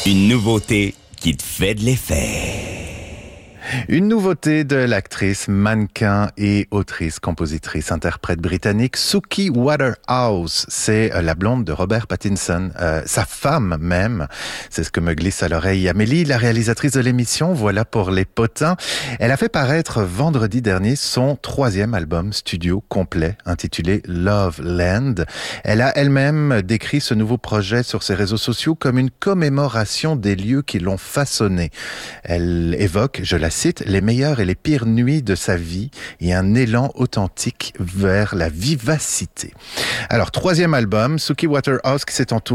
Une nouveauté qui te fait de l'effet. Une nouveauté de l'actrice, mannequin et autrice, compositrice, interprète britannique Suki Waterhouse. C'est la blonde de Robert Pattinson, sa femme même. C'est ce que me glisse à l'oreille Amélie, la réalisatrice de l'émission Voilà pour les potins. Elle a fait paraître vendredi dernier son 3e album studio complet intitulé Love Land. Elle a elle-même décrit ce nouveau projet sur ses réseaux sociaux comme une commémoration des lieux qui l'ont façonné. Elle évoque, je la cite, les meilleures et les pires nuits de sa vie et un élan authentique vers la vivacité. Alors, 3e album, Suki Waterhouse qui s'est entourée